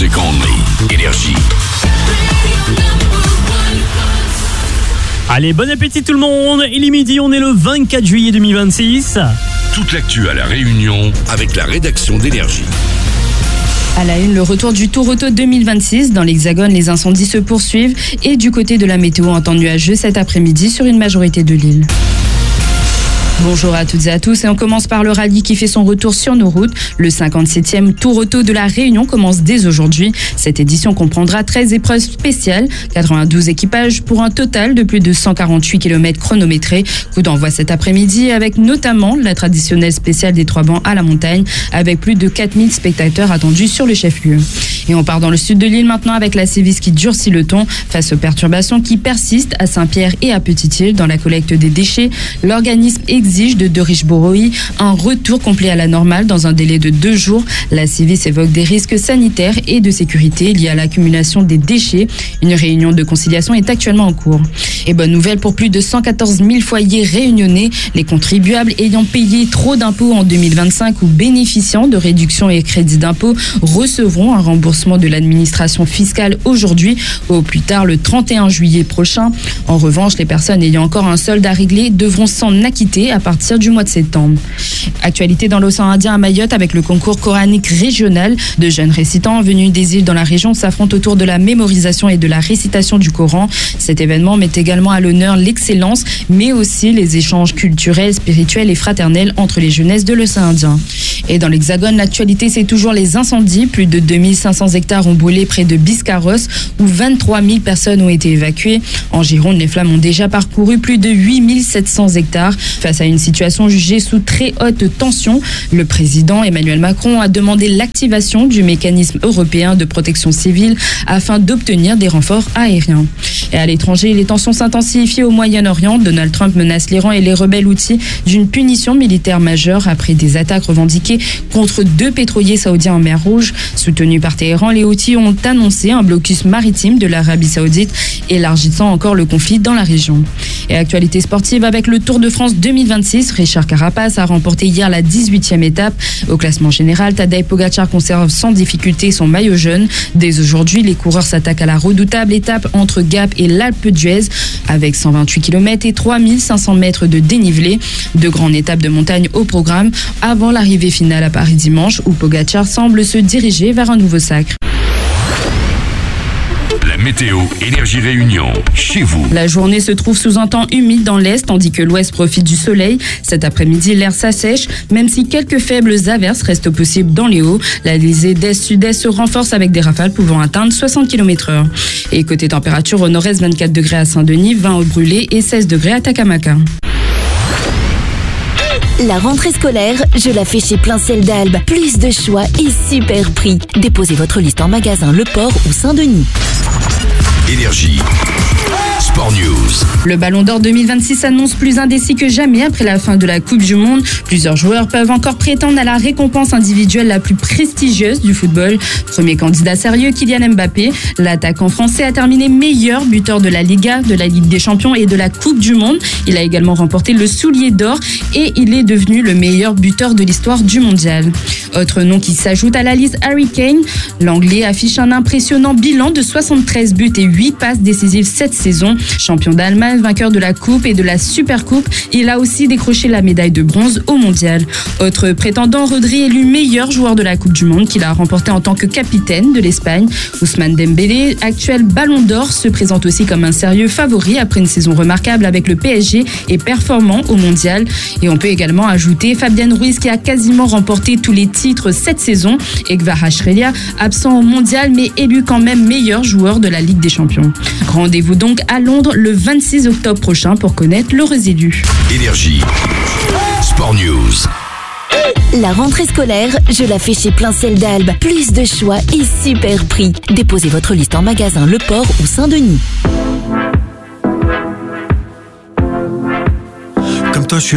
music only. Énergie. Allez, bon appétit tout le monde. Il est midi, on est le 24 juillet 2026. Toute l'actu à La Réunion avec la rédaction d'Énergie. À la une, le retour du Tour Auto 2026. Dans l'Hexagone, les incendies se poursuivent. Et du côté de la météo, en temps nuageux cet après-midi sur une majorité de l'île. Bonjour à toutes et à tous et on commence par le rallye qui fait son retour sur nos routes. Le 57e Tour Auto de la Réunion commence dès aujourd'hui. Cette édition comprendra 13 épreuves spéciales, 92 équipages pour un total de plus de 148 km chronométrés. Coup d'envoi cet après-midi avec notamment la traditionnelle spéciale des 3 bancs à la montagne avec plus de 4000 spectateurs attendus sur le chef-lieu. Et on part dans le sud de l'île maintenant avec la Civis qui durcit le ton face aux perturbations qui persistent à Saint-Pierre et à Petite-Île dans la collecte des déchets. L'organisme exige de Richborough un retour complet à la normale dans un délai de 2 jours. La Civis évoque des risques sanitaires et de sécurité liés à l'accumulation des déchets. Une réunion de conciliation est actuellement en cours. Et bonne nouvelle pour plus de 114 000 foyers réunionnais. Les contribuables ayant payé trop d'impôts en 2025 ou bénéficiant de réductions et crédits d'impôts recevront un remboursement de l'administration fiscale aujourd'hui ou au plus tard le 31 juillet prochain. En revanche, les personnes ayant encore un solde à régler devront s'en acquitter à partir du mois de septembre. Actualité dans l'océan Indien à Mayotte avec le concours coranique régional. De jeunes récitants venus des îles dans la région s'affrontent autour de la mémorisation et de la récitation du Coran. Cet événement met également à l'honneur l'excellence, mais aussi les échanges culturels, spirituels et fraternels entre les jeunesses de l'océan Indien. Et dans l'Hexagone, l'actualité, c'est toujours les incendies. Plus de 2500 hectares ont brûlé près de Biscarrosse, où 23 000 personnes ont été évacuées. En Gironde, les flammes ont déjà parcouru plus de 8700 hectares. Face à une situation jugée sous très haute tension, le président Emmanuel Macron a demandé l'activation du mécanisme européen de protection civile afin d'obtenir des renforts aériens. Et à l'étranger, les tensions s'intensifient au Moyen-Orient. Donald Trump menace l'Iran et les rebelles houthis d'une punition militaire majeure après des attaques revendiquées contre 2 pétroliers saoudiens en mer Rouge. Soutenus par Téhéran, les houthis ont annoncé un blocus maritime de l'Arabie saoudite, élargissant encore le conflit dans la région. Et actualité sportive avec le Tour de France 2026. Richard Carapace a remporté hier la 18e étape. Au classement général, Tadej Pogačar conserve sans difficulté son maillot jaune. Dès aujourd'hui, les coureurs s'attaquent à la redoutable étape entre Gap et l'Alpe d'Huez avec 128 km et 3500 mètres de dénivelé. 2 grandes étapes de montagne au programme avant l'arrivée finale à Paris dimanche où Pogačar semble se diriger vers un nouveau sacre. Météo, Énergie Réunion, chez vous. La journée se trouve sous un temps humide dans l'est, tandis que l'ouest profite du soleil. Cet après-midi, l'air s'assèche, même si quelques faibles averses restent possibles dans les hauts. La lisée d'est-sud-est se renforce avec des rafales pouvant atteindre 60 km/h. Et côté température, au nord-est, 24 degrés à Saint-Denis, 20 au Brûlé et 16 degrés à Takamaka. La rentrée scolaire, je la fais chez Plein Ciel d'Albe. Plus de choix et super prix. Déposez votre liste en magasin Le Port ou Saint-Denis. Énergie. Sport News. Le Ballon d'Or 2026 s'annonce plus indécis que jamais après la fin de la Coupe du Monde. Plusieurs joueurs peuvent encore prétendre à la récompense individuelle la plus prestigieuse du football. Premier candidat sérieux, Kylian Mbappé. L'attaquant français a terminé meilleur buteur de la Liga, de la Ligue des Champions et de la Coupe du Monde. Il a également remporté le Soulier d'Or et il est devenu le meilleur buteur de l'histoire du mondial. Autre nom qui s'ajoute à la liste, Harry Kane. L'Anglais affiche un impressionnant bilan de 73 buts et 8 passes décisives cette saison. Champion d'Allemagne, vainqueur de la Coupe et de la Supercoupe, il a aussi décroché la médaille de bronze au mondial. Autre prétendant, Rodri, élu meilleur joueur de la Coupe du Monde qu'il a remporté en tant que capitaine de l'Espagne. Ousmane Dembélé, actuel Ballon d'Or, se présente aussi comme un sérieux favori après une saison remarquable avec le PSG et performant au mondial. Et on peut également ajouter Fabian Ruiz qui a quasiment remporté tous les titres cette saison et Kvaratskhelia, absent au mondial mais élu quand même meilleur joueur de la Ligue des Champions. Rendez-vous donc à Londres le 26 octobre prochain pour connaître l'heureux élu. Énergie. Sport News. La rentrée scolaire, je la fais chez Plein Ciel d'Albe. Plus de choix et super prix. Déposez votre liste en magasin Le Port ou Saint-Denis. Comme toi, je suis